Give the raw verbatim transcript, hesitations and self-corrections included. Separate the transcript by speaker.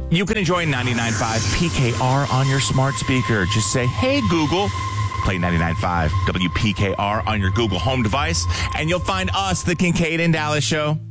Speaker 1: You can enjoy ninety-nine point five P K R on your smart speaker. Just say, hey, Google, play ninety-nine point five W P K R on your Google Home device, and you'll find us, the Kincaid and Dallas Show.